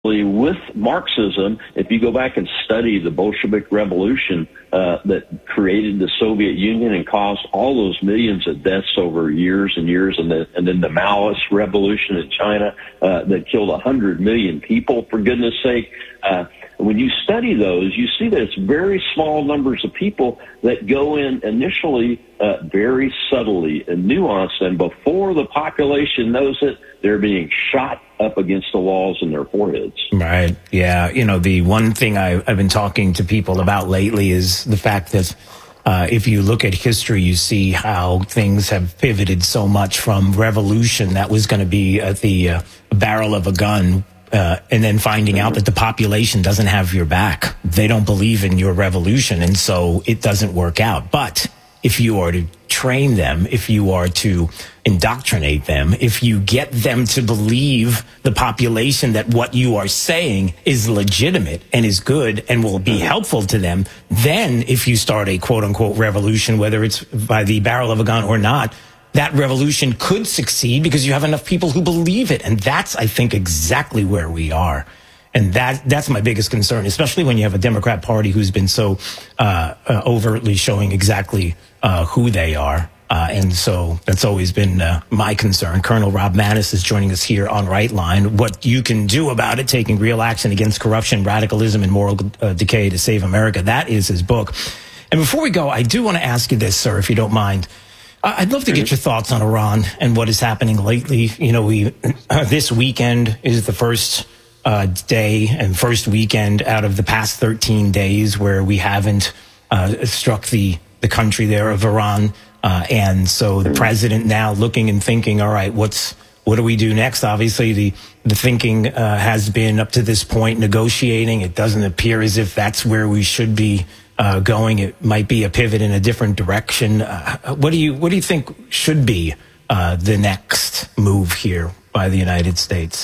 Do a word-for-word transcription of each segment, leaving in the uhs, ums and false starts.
with Marxism. If you go back and study the Bolshevik Revolution uh, that created the Soviet Union and caused all those millions of deaths over years and years, and, the, and then the Maoist Revolution in China uh, that killed one hundred million people, for goodness sake. Uh, when you study those, you see that it's very small numbers of people that go in initially uh, very subtly and nuanced, and before the population knows it, they're being shot up against the walls in their foreheads. Right. Yeah. You know, the one thing I, I've been talking to people about lately is the fact that uh, if you look at history, you see how things have pivoted so much from revolution that was going to be at the uh, barrel of a gun. Uh, and then finding out that the population doesn't have your back. They don't believe in your revolution, and so it doesn't work out. But if you are to train them, if you are to indoctrinate them, if you get them to believe the population that what you are saying is legitimate and is good and will be helpful to them, then if you start a quote-unquote revolution, whether it's by the barrel of a gun or not, that revolution could succeed because you have enough people who believe it. And that's, I think, exactly where we are. And that that's my biggest concern, especially when you have a Democrat Party who's been so uh, uh, overtly showing exactly uh, who they are. Uh, and so that's always been uh, my concern. Colonel Rob Maness is joining us here on Right Line. What you can do about it, taking real action against corruption, radicalism, and moral uh, decay to save America. That is his book. And before we go, I do want to ask you this, sir, if you don't mind. I'd love to get your thoughts on Iran and what is happening lately. You know, we uh, this weekend is the first uh, day and first weekend out of the past thirteen days where we haven't uh, struck the, the country there of Iran. Uh, and so the president now looking and thinking, all right, what's what do we do next? Obviously, the, the thinking uh, has been up to this point negotiating. It doesn't appear as if that's where we should be Uh, going. It might be a pivot in a different direction. Uh, what do you what do you think should be uh, the next move here by the United States?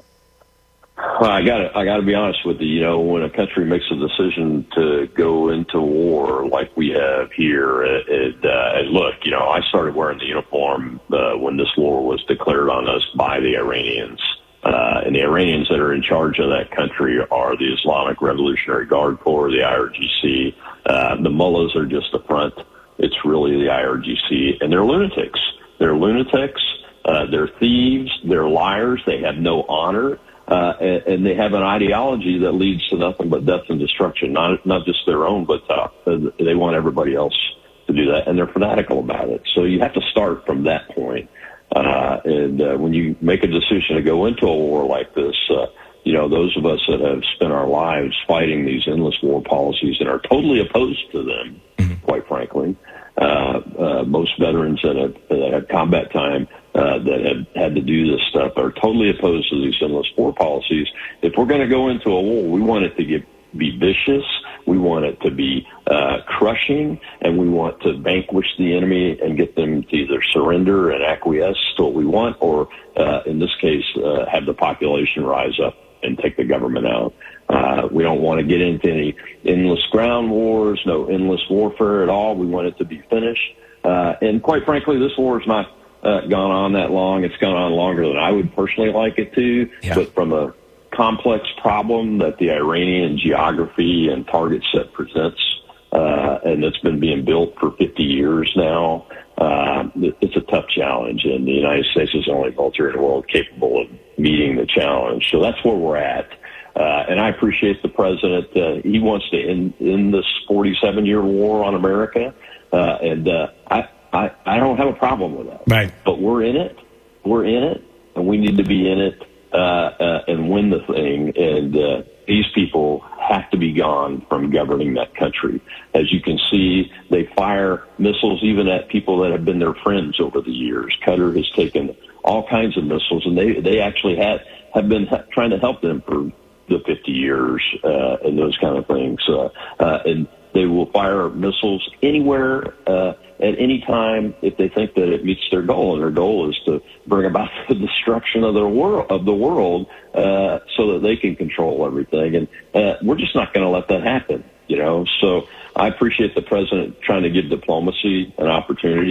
Well, I got I got to be honest with you. You know, when a country makes a decision to go into war like we have here, it, it, uh, and look, you know, I started wearing the uniform uh, when this war was declared on us by the Iranians. Uh, and the Iranians that are in charge of that country are the Islamic Revolutionary Guard Corps, the I R G C. Uh, the mullahs are just the front. It's really the I R G C. And they're lunatics. They're lunatics. Uh, they're thieves. They're liars. They have no honor. Uh, and, and they have an ideology that leads to nothing but death and destruction, not, not just their own, but uh, they want everybody else to do that. And they're fanatical about it. So you have to start from that point. Uh, and uh, when you make a decision to go into a war like this, uh, you know, those of us that have spent our lives fighting these endless war policies and are totally opposed to them, mm-hmm. quite frankly, uh, uh, most veterans that have, that have combat time uh, that have had to do this stuff are totally opposed to these endless war policies. If we're going to go into a war, we want it to get, be vicious. We want it to be uh, crushing, and we want to vanquish the enemy and get them to either surrender and acquiesce to what we want, or uh, in this case, uh, have the population rise up and take the government out. Uh, we don't want to get into any endless ground wars, no endless warfare at all. We want it to be finished. Uh, and quite frankly, this war has not uh, gone on that long. It's gone on longer than I would personally like it to, yeah. But from a complex problem that the Iranian geography and target set presents, uh, and it's been being built for fifty years now. Uh, it's a tough challenge, and the United States is the only military in the world capable of meeting the challenge. So that's where we're at. Uh, and I appreciate the president. Uh, he wants to end, end this forty-seven year war on America. Uh, and uh, I, I, I don't have a problem with that. Right. But we're in it. We're in it, and we need to be in it. Uh, uh, and win the thing, and uh, these people have to be gone from governing that country. As you can see, they fire missiles even at people that have been their friends over the years. Qatar has taken all kinds of missiles, and they, they actually had, have been ha- trying to help them for the fifty years uh, and those kind of things. Uh, uh, and they will fire missiles anywhere uh, at any time if they think that it meets their goal, and their goal is to bring about the destruction of the world, of the world, uh, so that they can control everything. And uh, we're just not going to let that happen, you know. So I appreciate the president trying to give diplomacy an opportunity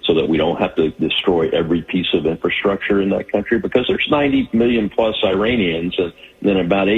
so that we don't have to destroy every piece of infrastructure in that country, because there's ninety million plus Iranians, and then about